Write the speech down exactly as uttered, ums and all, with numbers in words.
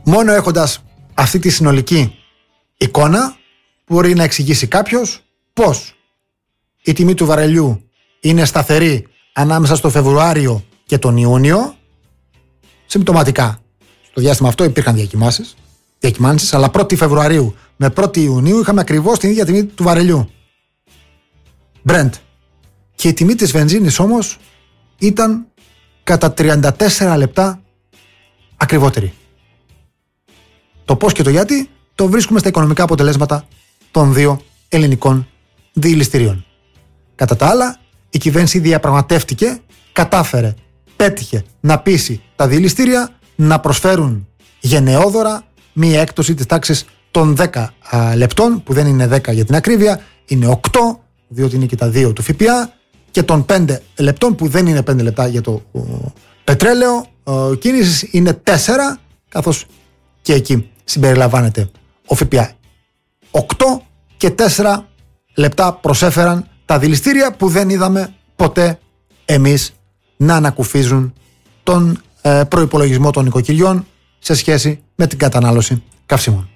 Μόνο έχοντας αυτή τη συνολική εικόνα μπορεί να εξηγήσει κάποιος πώς η τιμή του βαρελιού είναι σταθερή ανάμεσα στο Φεβρουάριο και τον Ιούνιο. Συμπτωματικά στο διάστημα αυτό υπήρχαν διακυμάνσεις, διακυμάνσεις, αλλά πρώτη Φεβρουαρίου με πρώτη Ιουνίου είχαμε ακριβώς την ίδια τιμή του βαρελιού Brent. Και η τιμή της βενζίνης όμως ήταν κατά τριάντα τέσσερα λεπτά ακριβότερη. Το πώς και το γιατί το βρίσκουμε στα οικονομικά αποτελέσματα των δύο ελληνικών διηλιστηρίων. Κατά τα άλλα, η κυβέρνηση διαπραγματεύτηκε, κατάφερε, πέτυχε να πείσει τα διηλιστήρια να προσφέρουν γενναιόδωρα μία έκπτωση της τάξης των δέκα α, λεπτών, που δεν είναι δέκα για την ακρίβεια, είναι οκτώ, διότι είναι και τα δύο του ΦΠΑ, και των πέντε λεπτών, που δεν είναι πέντε λεπτά για το ο, πετρέλαιο ο, κίνησης, είναι τέσσερα, καθώς και εκεί συμπεριλαμβάνεται ο ΦΠΑ. οκτώ και τέσσερα λεπτά προσέφεραν τα δηληστήρια, που δεν είδαμε ποτέ εμείς να ανακουφίζουν τον ε, προϋπολογισμό των νοικοκυριών σε σχέση με την κατανάλωση καυσίμων.